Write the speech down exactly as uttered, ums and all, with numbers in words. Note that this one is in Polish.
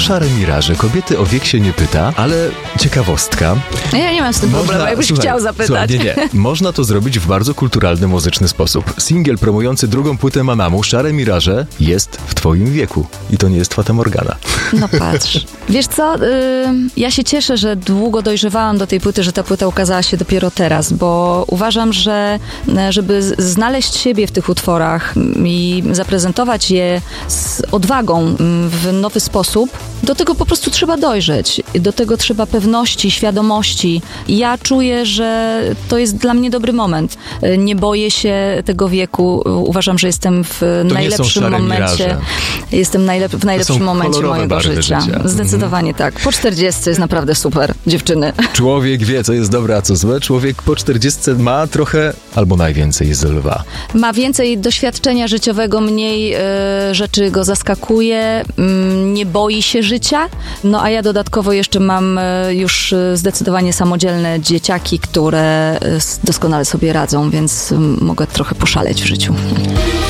Szare miraże. Kobiety o wiek się nie pyta, ale ciekawostka. Ja nie mam z tym Można- problemu, jakbyś słuchaj, chciał zapytać. Słuchaj, nie, nie. Można to zrobić w bardzo kulturalny, muzyczny sposób. Singiel promujący drugą płytę Mamamu, Szare miraże, jest w twoim wieku. I to nie jest Fata Morgana. No patrz. Wiesz co, y, ja się cieszę, że długo dojrzewałam do tej płyty, że ta płyta ukazała się dopiero teraz, bo uważam, że y, żeby z- znaleźć siebie w tych utworach i zaprezentować je z odwagą y, w nowy sposób, do tego po prostu trzeba dojrzeć. Do tego trzeba pewności, świadomości. Ja czuję, że to jest dla mnie dobry moment. Y, Nie boję się tego wieku. Y, Uważam, że jestem w nie są najlepszym szare momencie. miraże. Jestem najlep- w najlepszym momencie kolorowe mojego barwy życia. życia. Zdecydowanie tak. Po czterdziestce jest naprawdę super, dziewczyny. Człowiek wie, co jest dobre, a co złe. Człowiek po czterdziestce ma trochę, albo najwięcej z lwa. Ma więcej doświadczenia życiowego, mniej e, rzeczy go zaskakuje, mm, nie boi się życia. No a ja dodatkowo jeszcze mam e, już e, zdecydowanie samodzielne dzieciaki, które e, s- doskonale sobie radzą, więc m, mogę trochę poszaleć w życiu.